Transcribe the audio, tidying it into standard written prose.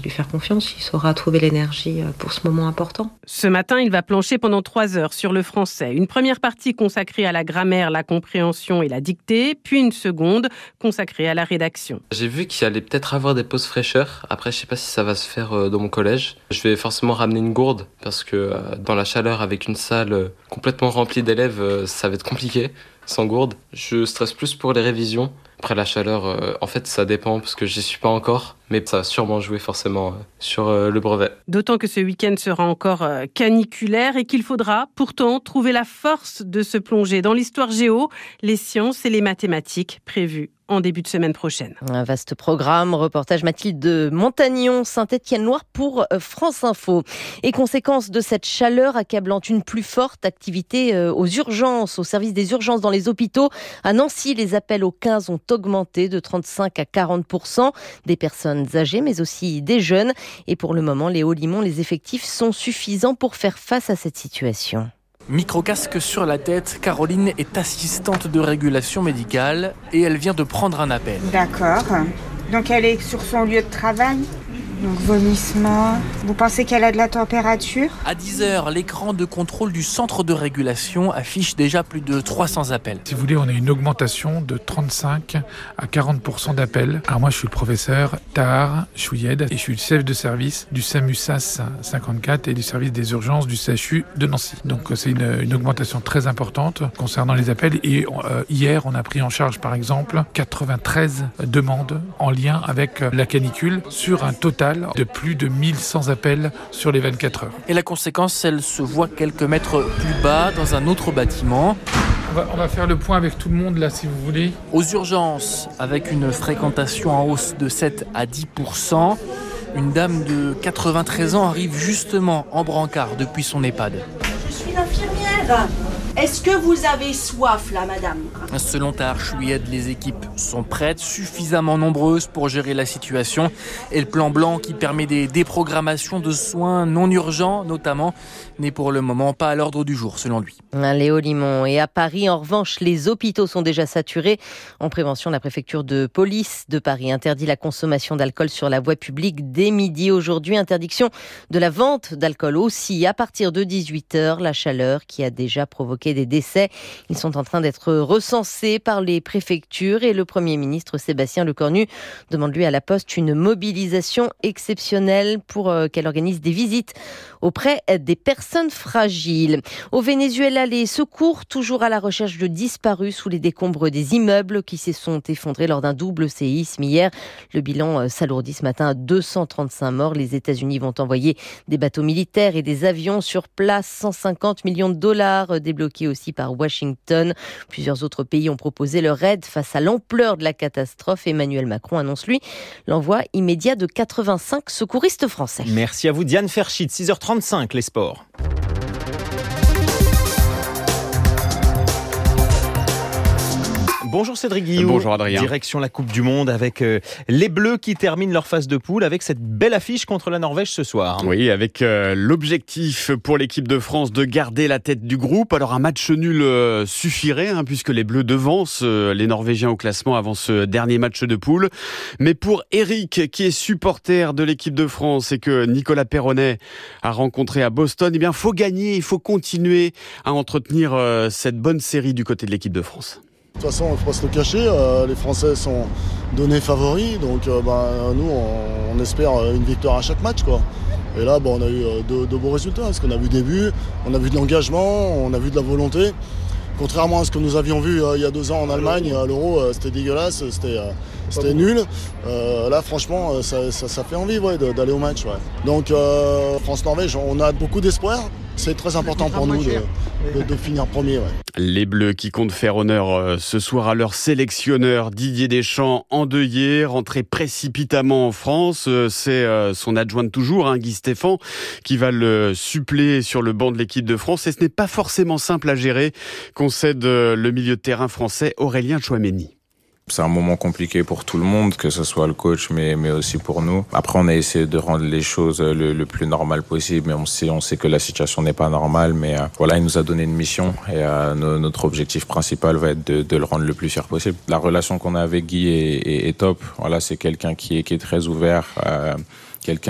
lui faire confiance. Il saura trouver l'énergie pour ce moment important. Ce matin, il va plancher pendant 3 heures sur le français. Une première partie consacrée à la grammaire, la compréhension et la dictée, puis une seconde consacrée à la rédaction. J'ai vu qu'il allait peut-être avoir des pauses fraîcheur. Après, je sais pas si ça va se faire dans mon collège. Je vais forcément ramener une gourde parce que dans la chaleur avec une salle complètement remplie d'élèves, ça va être compliqué sans gourde. Je stresse plus pour les révisions. Après la chaleur, en fait, ça dépend parce que j'y suis pas encore, mais ça va sûrement jouer forcément sur le brevet. D'autant que ce week-end sera encore caniculaire et qu'il faudra pourtant trouver la force de se plonger dans l'histoire géo, les sciences et les mathématiques prévues en début de semaine prochaine. Un vaste programme, reportage Mathilde Montagnon, Saint-Étienne-Loire pour France Info. Et conséquence de cette chaleur accablante, une plus forte activité aux urgences, au service des urgences dans les hôpitaux. À Nancy, les appels au 15 ont augmenté de 35 à 40%. Des personnes âgées, mais aussi des jeunes. Et pour le moment, les Hauts-Limons, les effectifs sont suffisants pour faire face à cette situation. Micro-casque sur la tête, Caroline est assistante de régulation médicale et elle vient de prendre un appel. D'accord. Donc elle est sur son lieu de travail. Donc vomissement. Vous pensez qu'elle a de la température ? À 10h, l'écran de contrôle du centre de régulation affiche déjà plus de 300 appels. Si vous voulez, on a une augmentation de 35 à 40% d'appels. Alors moi, je suis le professeur Tahar Chouyed et je suis le chef de service du SAMU-SAS 54 et du service des urgences du CHU de Nancy. Donc c'est une augmentation très importante concernant les appels. Et hier, on a pris en charge, par exemple, 93 demandes en lien avec la canicule sur un total de plus de 1100 appels sur les 24 heures. Et la conséquence, elle se voit quelques mètres plus bas dans un autre bâtiment. On va faire le point avec tout le monde là, si vous voulez. Aux urgences, avec une fréquentation en hausse de 7 à 10%, une dame de 93 ans arrive justement en brancard depuis son EHPAD. Je suis l'infirmière. Est-ce que vous avez soif là, madame ? Selon Tahar Chouyed, les équipes sont prêtes, suffisamment nombreuses pour gérer la situation. Et le plan blanc qui permet des déprogrammations de soins non urgents, notamment, n'est pour le moment pas à l'ordre du jour, selon lui. Les Hauts-Limons et à Paris, en revanche, les hôpitaux sont déjà saturés. En prévention, la préfecture de police de Paris interdit la consommation d'alcool sur la voie publique dès midi aujourd'hui. Interdiction de la vente d'alcool aussi à partir de 18h. La chaleur qui a déjà provoqué des décès. Ils sont en train d'être recensés par les préfectures et le Premier ministre Sébastien Lecornu demande lui à la Poste une mobilisation exceptionnelle pour qu'elle organise des visites auprès des personnes fragiles. Au Venezuela, les secours toujours à la recherche de disparus sous les décombres des immeubles qui se sont effondrés lors d'un double séisme hier. Le bilan s'alourdit ce matin à 235 morts. Les États-Unis vont envoyer des bateaux militaires et des avions sur place. 150 millions de dollars débloqués aussi par Washington. Plusieurs autres pays ont proposé leur aide face à l'ampleur de la catastrophe. Emmanuel Macron annonce, lui, l'envoi immédiat de 85 secouristes français. Merci à vous, Diane Ferchit. 6h35, les sports. Bonjour Cédric Guillou. Bonjour Adrien. Direction la Coupe du Monde avec les Bleus qui terminent leur phase de poule avec cette belle affiche contre la Norvège ce soir. Oui, avec l'objectif pour l'équipe de France de garder la tête du groupe. Alors un match nul suffirait puisque les Bleus devancent les Norvégiens au classement avant ce dernier match de poule. Mais pour Eric qui est supporter de l'équipe de France et que Nicolas Perronnet a rencontré à Boston, il faut gagner, il faut continuer à entretenir cette bonne série du côté de l'équipe de France. De toute façon, il ne faut pas se le cacher, les Français sont donnés favoris, donc nous on espère une victoire à chaque match, quoi. Et là on a eu de beaux résultats, parce qu'on a vu des buts, on a vu de l'engagement, on a vu de la volonté. Contrairement à ce que nous avions vu il y a 2 ans en Allemagne, à l'Euro, c'était dégueulasse, c'était nul. Là franchement ça fait envie d'aller au match. Ouais. Donc France-Norvège, on a beaucoup d'espoir. C'est très important pour nous de finir premier. Ouais. Les Bleus qui comptent faire honneur ce soir à leur sélectionneur Didier Deschamps, endeuillé, rentré précipitamment en France. C'est son adjoint de toujours, Guy Stéphane, qui va le suppléer sur le banc de l'équipe de France. Et ce n'est pas forcément simple à gérer, concède le milieu de terrain français Aurélien Tchouaméni. C'est un moment compliqué pour tout le monde, que ce soit le coach, mais aussi pour nous. Après, on a essayé de rendre les choses le plus normal possible, mais on sait que la situation n'est pas normale. Mais voilà, il nous a donné une mission et notre objectif principal va être de le rendre le plus fier possible. La relation qu'on a avec Guy est top. Voilà, c'est quelqu'un qui est très ouvert.